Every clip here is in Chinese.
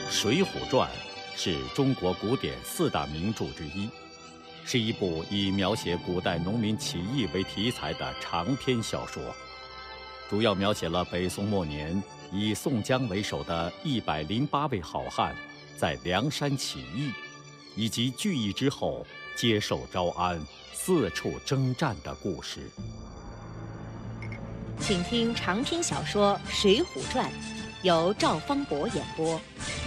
水浒传》是中国古典四大名著之一，是一部以描写古代农民起义为题材的长篇小说，主要描写了北宋末年以宋江为首的108位好汉在梁山起义，以及聚义之后接受招安、四处征战的故事。 请听长篇小说《水浒传》，由赵方博演播。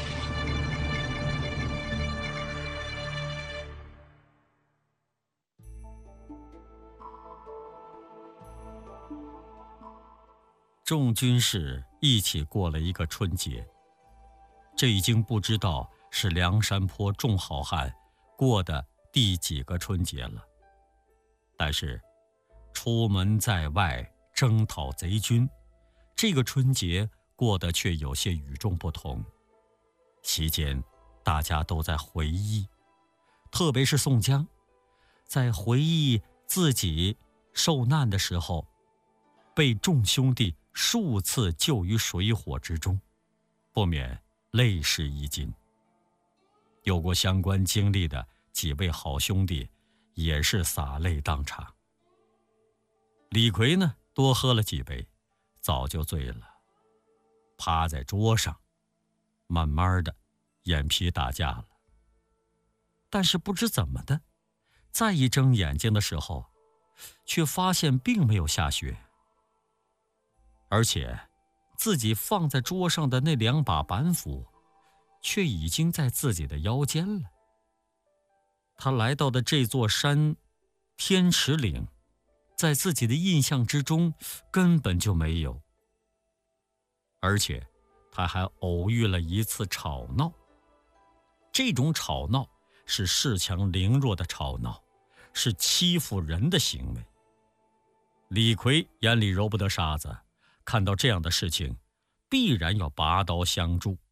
众军士一起过了一个春节，这已经不知道是梁山泊众好汉过的第几个春节了。但是出门在外征讨贼军，这个春节过得却有些与众不同。期间大家都在回忆，特别是宋江，在回忆自己受难的时候，被众兄弟数次救于水火之中，不免泪湿衣襟。有过相关经历的几位好兄弟也是洒泪当场。李逵呢，多喝了几杯，早就醉了，趴在桌上，慢慢的眼皮打架了。但是不知怎么的，再一睁眼睛的时候，却发现并没有下雪，而且自己放在桌上的那2把板斧却已经在自己的腰间了。他来到的这座山天池岭，在自己的印象之中根本就没有。而且他还偶遇了一次吵闹，这种吵闹是恃强凌弱的吵闹，是欺负人的行为。李逵眼里揉不得沙子，看到这样的事情必然要拔刀相助，